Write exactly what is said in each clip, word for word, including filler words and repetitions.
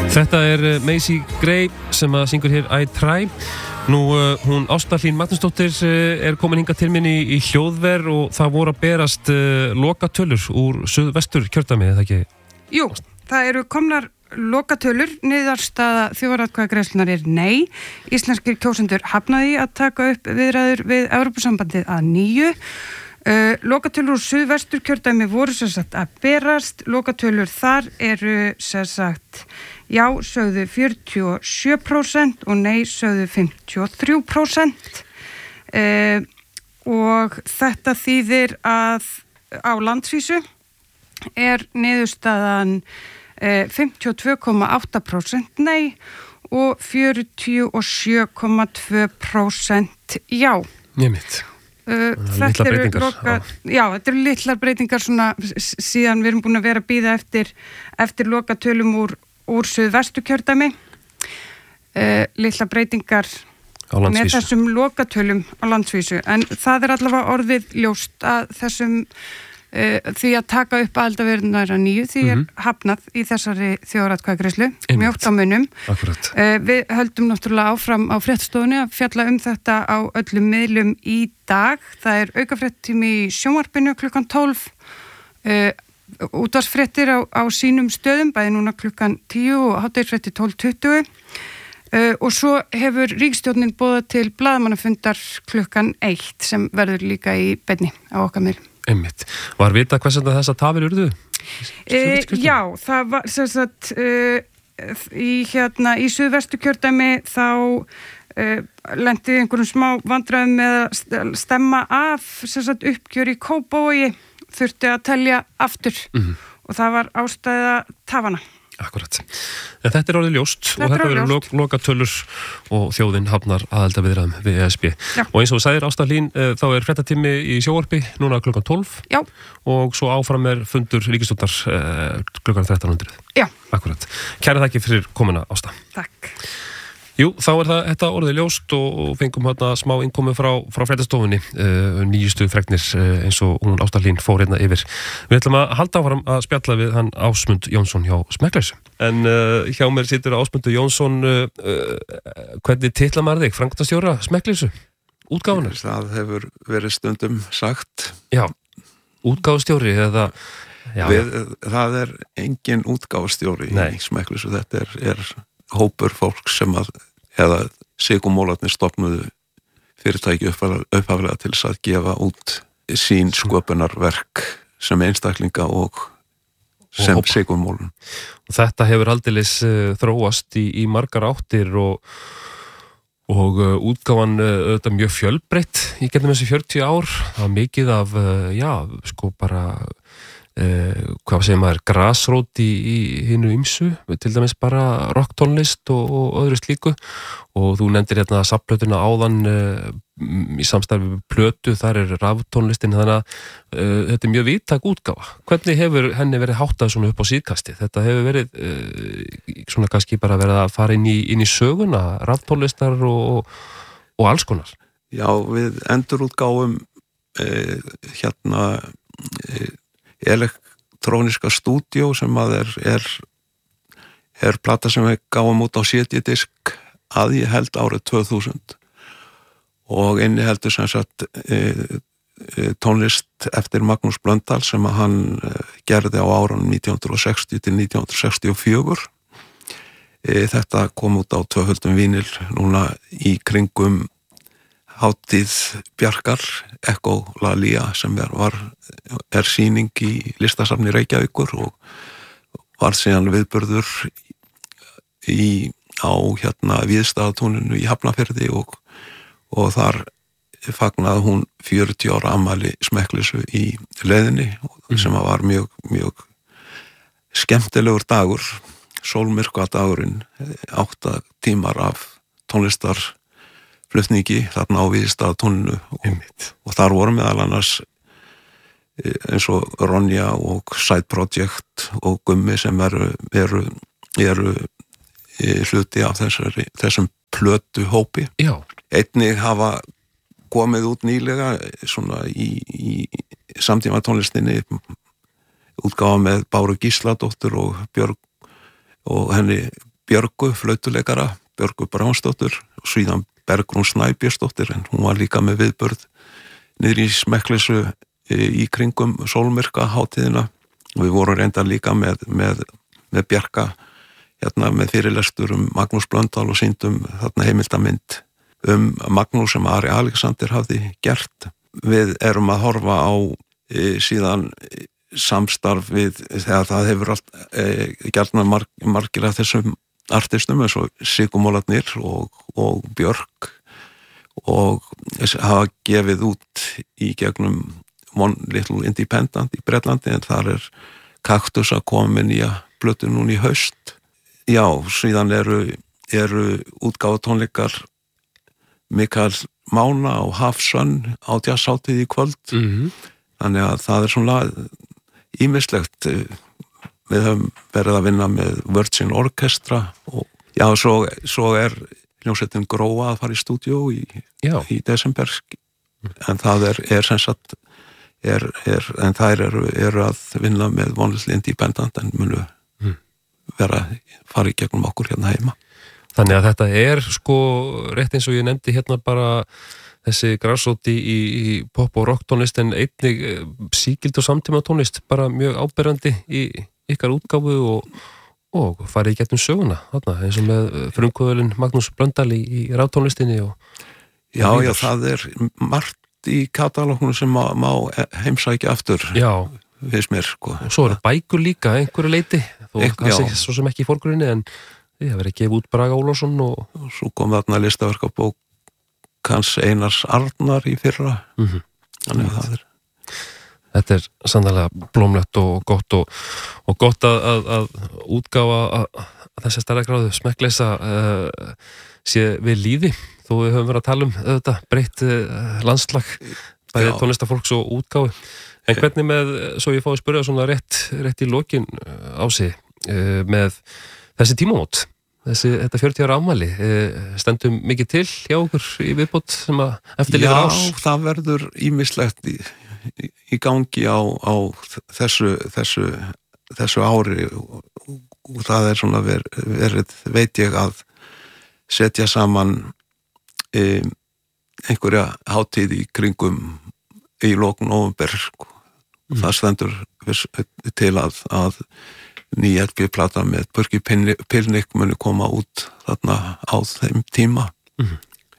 Þetta er Macy Gray sem að syngur hér I Try. Nú, uh, hún Ásta Hlín Magnúsdóttir uh, er komin hingað til minni í, í hljóðver og það voru að berast uh, lokatölur úr suðvestur kjördæmi, eða ekki? Jú, það eru komnar lokatölur, niðurstaða þjóðaratkvæðagreiðslunnar er nei. Íslenskir kjósendur hafnaði að taka upp viðræður við Evrópusambandið að nýju. Uh, lokatölur úr suðvestur kjördæmi voru sem sagt að berast. Lokatölur þar eru sem sagt já sögðu fjörutíu og sjö prósent og nei sögðu fimmtíu og þrjú prósent. Uh, og þetta þýðir að á landsvísu er niðurstaðan uh, fimmtíu og tvö komma átta prósent nei og fjörutíu og sjö komma tvö prósent já. Ég mitt. Uh, þetta eru loka, já, þetta eru litlar breytingar svona síðan við erum búin að vera að bíða eftir, eftir lokatölum úr, úr suðvesturkjördæmi. Uh, litlar breytingar með þessum lokatölum á landsvísu, en það er allavega orðið ljóst að þessum uh, því að taka upp aðildarviðræðurnar að nýju, því mm-hmm. er hafnað í þessari þjóðaratkvæðagreiðslu mjótt á munum. Akkurat. Uh, við höldum náttúrulega áfram á fréttastofunni að fjalla um þetta á öllum miðlum í dag. Það er aukafréttatími í sjónvarpinu klukkan tólf, uh, útvarpsfréttir á, á sínum stöðum, bæði núna klukkan tíu og hádegisfréttir tólf tuttugu. Uh, og svo hefur ríkisstjórnin boðað til blaðamannafundar klukkan eitt sem verður líka í beinni á okkar miðlum. Einmitt. Var vita hvers vegna þessar tafir urðu? Uh, já, það var sem sagt uh, í hérna í suðvesturkjördæmi þá uh, lenti einhverjum smá vandræðum með að stemma af sem sagt uppgjör í Kópavogi, þurfti að telja aftur mm-hmm. og það var ástæða tafana. Akkurat. En þetta er orðið ljóst þetta og þetta verður ljóst. lo- lokatölur og þjóðin hafnar aðildarviðræðum við E S B. Já. Og eins og þú sagðir, Ásta Hlín, uh, þá er fréttatími í sjónvarpi núna klukkan tólf. Já. Og svo áfram er fundur ríkisstjórnar uh, klukkan þrettán hundruð. Já. Akkurat. Kæra þakki fyrir komuna, Ásta. Takk. Jú, þá er það þetta orðið ljóst og, og fengum hérna smá innkomu frá, frá fréttastofunni, uh, nýjustu fregnir uh, eins og hún Ásta Hlín fór hérna yfir. Við ætlum að halda áfram að spjalla við hann Ásmund Jónsson hjá Smekkleysu. En uh, hjá mér situr Ásmundur Jónsson, uh, uh, hvernig titlar maður þig? Framkvæmdastjóra Smekkleysu? Útgáfunar? Það hefur verið stundum sagt. Já, útgáfustjóri eða... Já, við, það er engin útgáfustjóri Nei. í Smekkleysu. Þetta er, er hópur fólk sem að eða sigumólarnir stofnuðu fyrirtæki upphaflega til þess að gefa út sín sköpunarverk sem einstaklinga og sem sigumólun. Og þetta hefur aldeilis uh, þróast í, í margar áttir og, og uh, útgáfan uh, auðvitað mjög fjölbreytt í gegnum þessi fjörutíu ár. Það var mikið af, uh, já, sko bara... Uh, hvað segir maður, grasrót í, í hinu ýmsu, til dæmis bara rocktónlist og, og öðru slíku og þú nefndir hérna safnplötuna áðan uh, í samstarfi með plötu, þar er raftónlistin, þannig að uh, þetta er mjög víðtæk útgáfa. Hvernig hefur henni verið háttað svona upp á síðkasti? Þetta hefur verið uh, svona kannski bara verið að fara inn í, inn í söguna, raftónlistar og, og alls konar. Já, við endurútgáfum uh, hérna uh, elektróniska stúdíó sem að er, er, er plata sem við gáum út á C D-disk að ég held árið tvö þúsund og inni heldur sem sagt e, e, tónlist eftir Magnús Blöndal sem að hann e, gerði á árunum nítján hundruð sextíu til nítján hundruð sextíu og fjögur. E, þetta kom út á tvöföldum vínil núna í kringum hátíð Bjarkar, Echo La Lia sem er, var, er sýning í listasafni Reykjavíkur og var síðan viðburður í, á hérna Víðstaðatúninu í Hafnarfirði og, og þar fagnaði hún fjörutíu ára afmæli Smekkleysu í leiðinni mm. sem var mjög, mjög skemmtilegur dagur, sólmyrkva dagurinn, átta tímar af tónlistar flutningi þarna á Víðstaðatúninu og, og þar voru meðal annars eins og Ronja og Side Project og Gummi sem eru, eru, eru hluti af þessari, þessum plötu hópi. Já. Einnig hafa komið út nýlega svona í, í samtíma tónlistinni útgáfa með Báru Gísladóttur og Björg og henni Björgu, flautuleikara, Björgu Bránsdóttur og síðan Bergrún Snæbjörnsdóttir, en hún var líka með viðburð niður í Smekkleysu í kringum sólmyrka hátíðina og við vorum reyndar líka með, með, með Bjarka hérna með fyrirlestur um Magnús Blöndal og sýndum þarna heimildamynd um Magnús sem Ari Alexander hafði gert. Við erum að horfa á e, síðan samstarf við þegar það hefur allt e, gjarnan marg, margir af þessum artistum eins og Sigurmólarnir og, og Björk og hafa gefið út í gegnum One Little Independent í Bretlandi en þar er Kaktus að koma með nýja plötu núna í haust. Já, síðan eru, eru útgáfutónleikar Mikael Mána og Hafsönn á jazzhátíð í kvöld. Mm-hmm. Þannig að það er svona ýmislegt. Við höfum verið að vinna með Virgin Orchestra og já, svo, svo er hljómsveitin Gróa að fara í stúdíó í, í desember en það er, er sem sagt er, er, en þær eru, eru að vinna með One Little Independent en munu mm. vera fara í gegnum okkur hérna heima. Þannig að þetta er sko rétt eins og ég nefndi hérna bara þessi grassóti í, í pop og rock tónlist en einnig sígild og samtíma tónlist bara mjög áberandi í ykkar útgáfu og, og farið í gegnum söguna þarna eins og með frumkvöðulinn Magnús Blöndal í, í raftónlistinni og Já, já, það er margt í katalóknum sem má, má heimsækja aftur viðs mér sko. Og svo eru bækur líka einhverju leiti þó kannski svo sem ekki í forgrunni en það verið að gefa út Braga Ólafsson og... og svo kom þarna listaverkabók Hans Einars Arnar í fyrra mm-hmm. þannig að það er Þetta er sannlega blómlegt og gott og, og gott að, að, að útgáfa að, að þessi stærra gráðu smekkleysa uh, sé við líði þó við höfum verið að tala um þetta breytt uh, landslag bæði tónlistafólks og útgáfu en hvernig með, svo ég fái að spyrja svona rétt, rétt í lokin uh, á sig uh, með þessi tímamót þessi, þetta fjörutíu ára afmæli uh, stendum mikið til hjá okkur í viðbót sem að eftirlifir ás Já, það verður ýmislegt í í gangi á, á þessu, þessu, þessu ári og, og það er svona ver, verið, veit ég að setja saman e, einhverja hátíð í kringum í lok nóvember mm. það stendur til að, að ný L P-plata með Börki Pilnik muni koma út þarna á þeim tíma mm.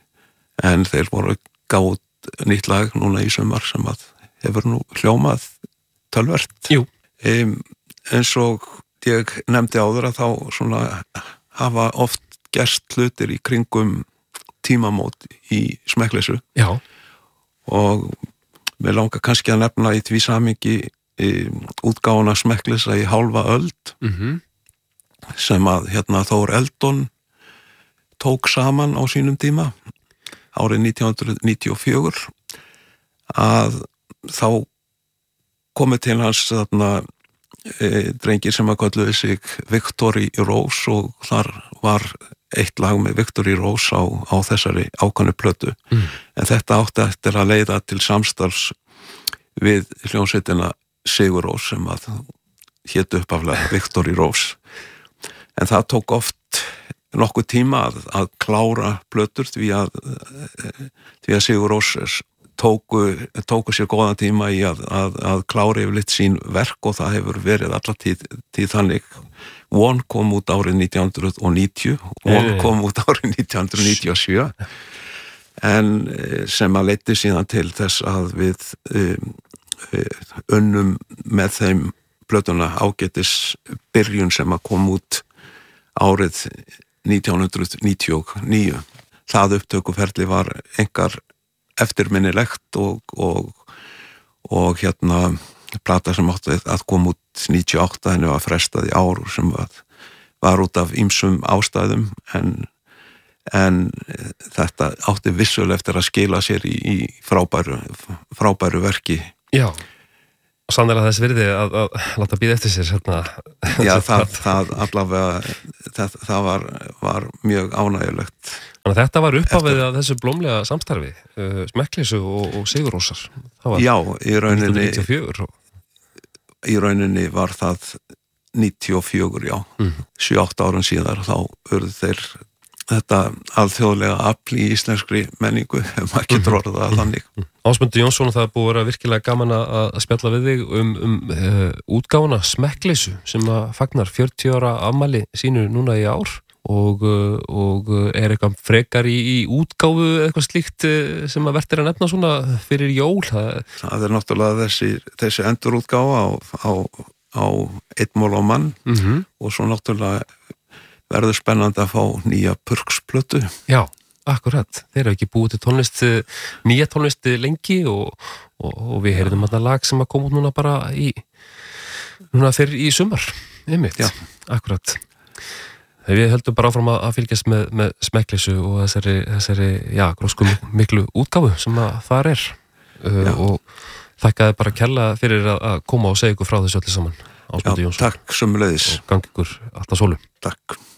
en þeir voru gátt nýtt lag núna í sumar sem að hefur nú hljómað tölvert Jú um, eins og ég nefndi áður að þá svona hafa oft gerst hlutir í kringum tímamót í Smekkleysu Já og mér langar kannski að nefna í því samhengi um, útgáfuna Smekkleysa í hálfa öld mm-hmm. sem að hérna Þór Eldon tók saman á sínum tíma árið nítján hundruð níutíu og fjögur að þá komið til hans þarna e, drengir sem að kölluðu sig Victory Rose og þar var eitt lag með Victory Rose á, á þessari ákvæmnu plötu mm. en þetta átti eftir að leiða til samstarfs við hljómsveitina Sigur Rós sem að hét uppaflega Victory Rose en það tók oft nokkuð tíma að, að klára plötur því að, því að Sigur Rós tóku, tóku sér góðan tíma í að, að, að klára yfir litt sín verk og það hefur verið alla tíð, tíð þannig. One kom út árið nítján hundruð níutíu, One kom út árið nítján hundruð níutíu og sjö en sem að leiddi síðan til þess að við um, unnum með þeim plötuna ágætis byrjun sem að kom út árið nítján hundruð níutíu og níu. Það upptökuferli var engar eftirminnilegt og, og, og hérna plata sem átti að koma út níutíu og átta henni var frestað í ár sem var, var út af ýmsum ástæðum en, en þetta átti vissulega eftir að skila sér í, í frábæru, frábæru verki. Já, og sannlega þess virði að, að láta býða eftir sér hérna. Já, það, það allavega það, það var, var mjög ánægjulegt. Þannig að þetta var upphafið að þessu blómlega samstarfi uh, Smekkleysu og, og Sigur Rósar. Já, í rauninni níutíu og fjögur. Í rauninni var það níutíu og fjögur, já, mm. sjö átta árum síðar, þá urðu þeir þetta alþjóðlega afl í íslenskri menningu, ef maður getur orðað það þannig. Ásmundur Jónsson, það er búið að vera virkilega gaman að spjalla við þig um, um uh, útgáfuna Smekkleysu sem að fagnar fjörutíu ára afmæli sínu núna í ár og, uh, og er eitthvað frekar í, í útgáfu eitthvað slíkt uh, sem að verður að nefna svona fyrir jól. Það, það er náttúrulega þessi, þessi endurútgáfa á, á, á Einn mól og mann mm-hmm. og svo náttúrulega verður spennandi að fá nýja Purksplötu. Já, akkurat. Þeir eru ekki búið til tónlist, nýja tónlist lengi og, og, og við heyrðum þarna lag sem að koma út núna bara í núna fyrir í sumar, einmitt. Já. Akkurat. Við höldum bara áfram að fylgjast með, með Smekkleysu og þessari, þessari já, grósku miklu útgáfu sem að það er uh, og þakkaði bara kærlega fyrir að, að koma og segja ykkur frá þessu öllu saman. Ásmundur Jónsson. Já, takk sömuleiðis. Og gangi ykkur alltaf sólu. Takk.